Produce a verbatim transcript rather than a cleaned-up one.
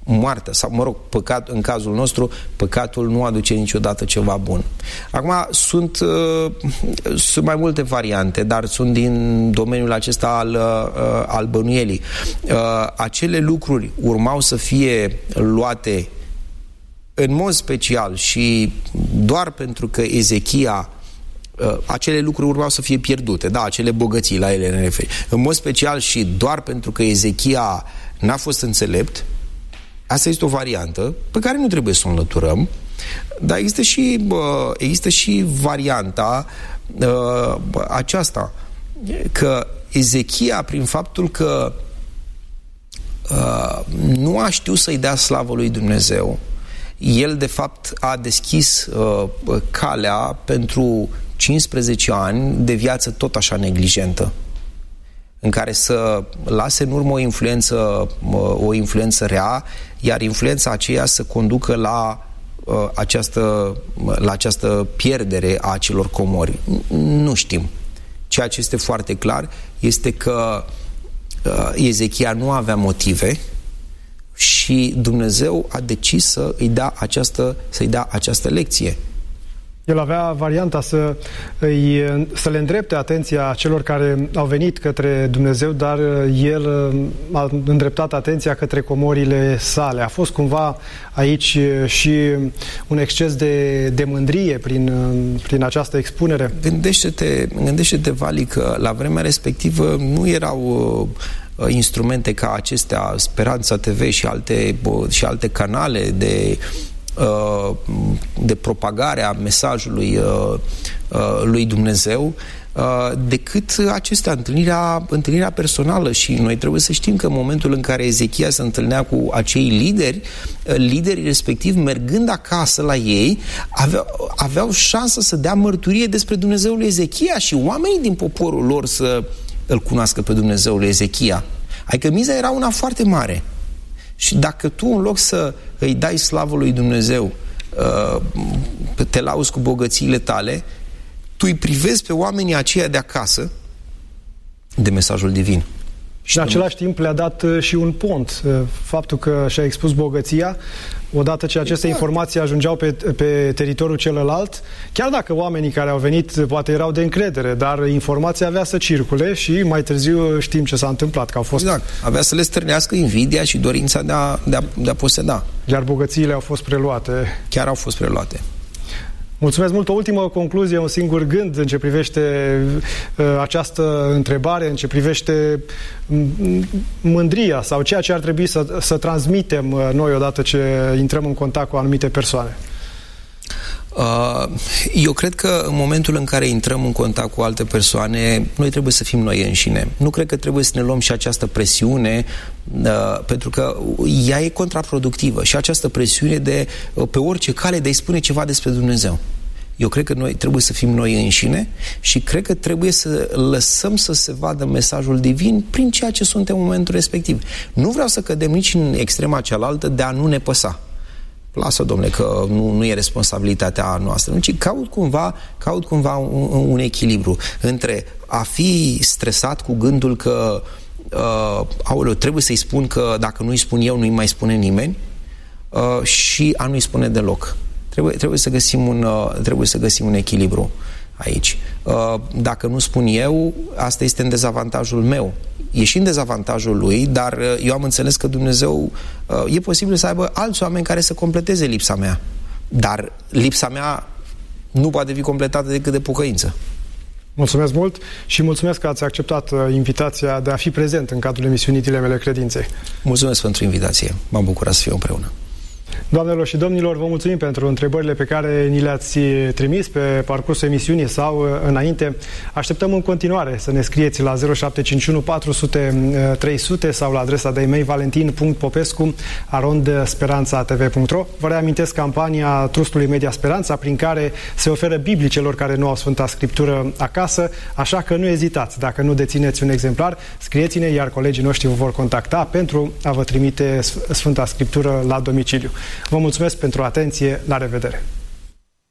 moartea, sau mă rog, păcat, în cazul nostru, păcatul nu aduce niciodată ceva bun. Acum, sunt, uh, sunt mai multe variante, dar sunt din domeniul acesta al, uh, al bănuielii. Uh, acele lucruri urmau să fie luate în mod special și doar pentru că Ezechia, uh, acele lucruri urmau să fie pierdute, da, acele bogății, la ele ne referi. În mod special și doar pentru că Ezechia n-a fost înțelept. Asta este o variantă pe care nu trebuie să o înlăturăm, dar există și, există și varianta uh, aceasta, că Ezechia, prin faptul că uh, nu a știut să-i dea slavă lui Dumnezeu, el de fapt a deschis uh, calea pentru cincisprezece ani de viață tot așa neglijentă, în care să lase în urmă o influență, o influență rea, iar influența aceea să conducă la uh, această, la această pierdere a acelor comori. Nu știm. Ceea ce este foarte clar este că uh, Ezechia nu avea motive și Dumnezeu a decis să îi dea această, să-i dea această lecție. El avea varianta să, îi, să le îndrepte atenția celor care au venit către Dumnezeu, dar el a îndreptat atenția către comorile sale. A fost cumva aici și un exces de, de mândrie prin, prin această expunere? Gândește-te, gândește-te, Vali, că la vremea respectivă nu erau uh, instrumente ca acestea, Speranța T V și alte, uh, și alte canale de de propagare a mesajului uh, uh, lui Dumnezeu, uh, decât acestea, întâlnirea, întâlnirea personală. Și noi trebuie să știm că în momentul în care Ezechia se întâlnea cu acei lideri, uh, liderii respectiv, mergând acasă la ei, aveau, aveau șansa să dea mărturie despre Dumnezeul lui Ezechia și oamenii din poporul lor să îl cunoască pe Dumnezeul lui Ezechia. Adică miza era una foarte mare. Și dacă tu, în loc să îi dai slavă lui Dumnezeu, te lauzi cu bogățiile tale, tu îi privezi pe oamenii aceia de acasă de mesajul divin. Și în același timp le-a dat și un pont. Faptul că și-a expus bogăția, odată ce aceste exact. informații ajungeau pe, pe teritoriul celălalt, chiar dacă oamenii care au venit poate erau de încredere, dar informația avea să circule și mai târziu știm ce s-a întâmplat, că au fost... Exact. Avea să le stârnească invidia și dorința de a, de a, de a poseda. Iar bogățiile au fost preluate. Chiar au fost preluate. Mulțumesc mult. O ultimă concluzie, un singur gând în ce privește uh, această întrebare, în ce privește mândria sau ceea ce ar trebui să, să transmitem uh, noi odată ce intrăm în contact cu anumite persoane. Uh, eu cred că în momentul în care intrăm în contact cu alte persoane, noi trebuie să fim noi înșine. Nu cred că trebuie să ne luăm și această presiune, uh, pentru că ea e contraproductivă, și această presiune de, uh, pe orice cale, de a-i spune ceva despre Dumnezeu. Eu cred că noi trebuie să fim noi înșine și cred că trebuie să lăsăm să se vadă mesajul divin prin ceea ce suntem în momentul respectiv. Nu vreau să cădem nici în extrema cealaltă de a nu ne păsa. Lasă, domnule, că nu, nu e responsabilitatea noastră. Ci caut cumva, caut cumva un, un echilibru între a fi stresat cu gândul că uh, aoleu, trebuie să-i spun că dacă nu-i spun eu, nu-i mai spune nimeni, uh, și a nu-i spune deloc. Trebuie, trebuie, să găsim un, uh, trebuie să găsim un echilibru aici. Uh, dacă nu spun eu, asta este în dezavantajul meu. E și în dezavantajul lui, dar eu am înțeles că Dumnezeu, e posibil să aibă alți oameni care să completeze lipsa mea. Dar lipsa mea nu poate fi completată decât de pocăință. Mulțumesc mult și mulțumesc că ați acceptat invitația de a fi prezent în cadrul emisiunii Dilemele Credinței. Mulțumesc pentru invitație. M-am bucurat să fiu împreună. Doamnelor și domnilor, vă mulțumim pentru întrebările pe care ni le-ați trimis pe parcursul emisiunii sau înainte. Așteptăm în continuare să ne scrieți la zero șapte cinci unu patru sute trei sute sau la adresa de e-mail valentin punct popescu arond speranța t v punct ro. Vă reamintesc campania Trustului Media Speranța, prin care se oferă Biblii celor care nu au Sfânta Scriptură acasă, așa că nu ezitați. Dacă nu dețineți un exemplar, scrieți-ne, iar colegii noștri vă vor contacta pentru a vă trimite Sfânta Scriptură la domiciliu. Vă mulțumesc pentru atenție, la revedere!